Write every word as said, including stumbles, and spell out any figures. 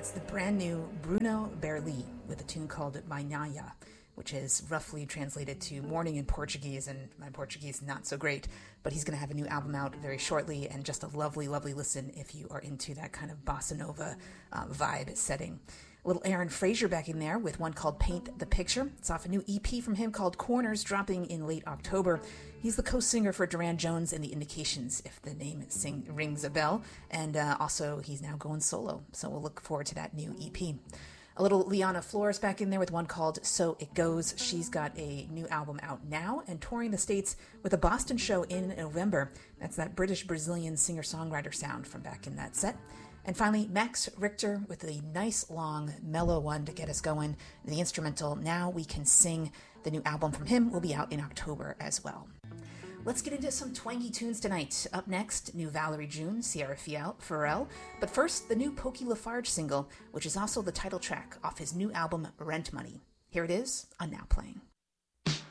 It's the brand new Bruno Berli with a tune called Manhã, which is roughly translated to morning in Portuguese, and my Portuguese not so great, but he's going to have a new album out very shortly, and just a lovely, lovely listen if you are into that kind of bossa nova uh, vibe setting. A little Aaron Fraser back in there with one called Paint the Picture. It's off a new E P from him called Corners, dropping in late October. He's the co-singer for Duran Jones and the Indications, if the name sing, rings a bell, and uh, also he's now going solo, so we'll look forward to that new E P. A little Liana Flores back in there with one called So It Goes. She's got a new album out now and touring the States with a Boston show in November. That's that British-Brazilian singer-songwriter sound from back in that set. And finally, Max Richter with a nice, long, mellow one to get us going. The instrumental, Now We Can Sing. The new album from him will be out in October as well. Let's get into some twangy tunes tonight. Up next, new Valerie June, Sierra Pharrell. But first, the new Pokey Lafarge single, which is also the title track off his new album, Rent Money. Here it is on Now Playing.